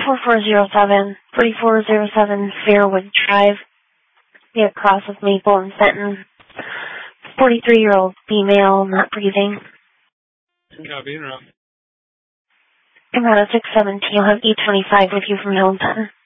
4407, 4407 Fairwood Drive. We have cross of Maple and Fenton. 43-year-old female, not breathing. Copy, and route. Come out at 617. You'll have E25 with you from Hilton.